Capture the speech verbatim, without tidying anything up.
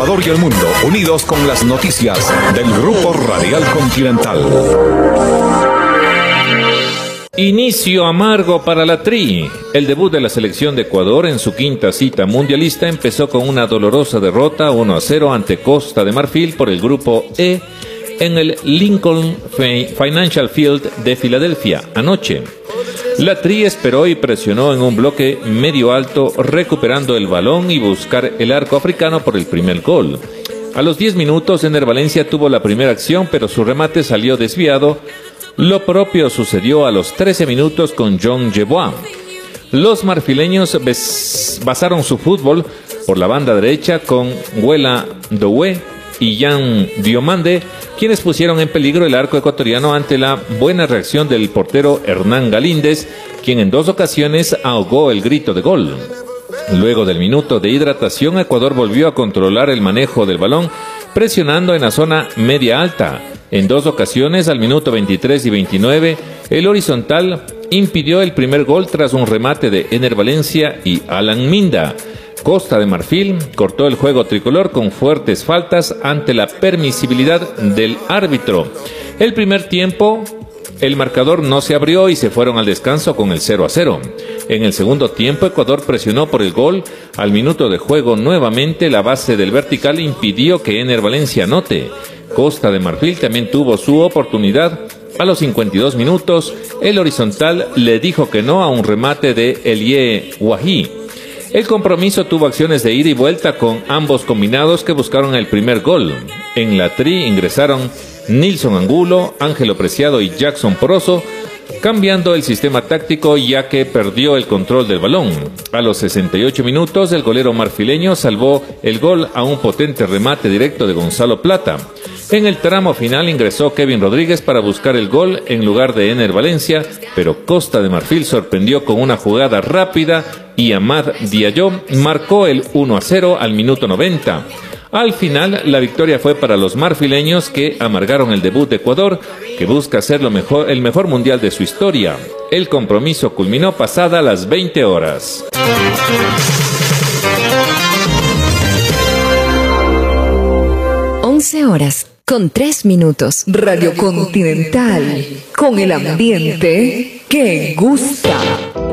Ecuador y el mundo, unidos con las noticias del Grupo Radial Continental. Inicio amargo para la Tri. El debut de la selección de Ecuador en su quinta cita mundialista empezó con una dolorosa derrota uno a cero ante Costa de Marfil por el grupo E en el Lincoln Financial Field de Filadelfia anoche. La Tri esperó y presionó en un bloque medio alto, recuperando el balón y buscar el arco africano por el primer gol. A los diez minutos, Ener Valencia tuvo la primera acción, pero su remate salió desviado. Lo propio sucedió a los trece minutos con John Yeboah. Los marfileños basaron su fútbol por la banda derecha con Wella Doué y Jan Diomande, quienes pusieron en peligro el arco ecuatoriano ante la buena reacción del portero Hernán Galíndez, quien en dos ocasiones ahogó el grito de gol. Luego del minuto de hidratación, Ecuador volvió a controlar el manejo del balón, presionando en la zona media alta. En dos ocasiones, al minuto veintitrés y veintinueve, el horizontal impidió el primer gol tras un remate de Ener Valencia y Alan Minda. Costa de Marfil cortó el juego tricolor con fuertes faltas ante la permisibilidad del árbitro. El primer tiempo, el marcador no se abrió y se fueron al descanso con el cero a cero. En el segundo tiempo, Ecuador presionó por el gol. Al minuto de juego, nuevamente la base del vertical impidió que Ener Valencia anote. Costa de Marfil también tuvo su oportunidad. A los cincuenta y dos minutos, el horizontal le dijo que no a un remate de Elie Wahi. El compromiso tuvo acciones de ida y vuelta con ambos combinados que buscaron el primer gol. En la Tri ingresaron Nilson Angulo, Ángelo Preciado y Jackson Poroso, cambiando el sistema táctico ya que perdió el control del balón. A los sesenta y ocho minutos, el golero marfileño salvó el gol a un potente remate directo de Gonzalo Plata. En el tramo final ingresó Kevin Rodríguez para buscar el gol en lugar de Ener Valencia, pero Costa de Marfil sorprendió con una jugada rápida y Amad Diallo marcó el uno a cero al minuto noventa. Al final, la victoria fue para los marfileños, que amargaron el debut de Ecuador, que busca ser lo mejor, el mejor mundial de su historia. El compromiso culminó pasada las veinte horas. once horas con tres minutos. Radio Continental, con el ambiente que gusta.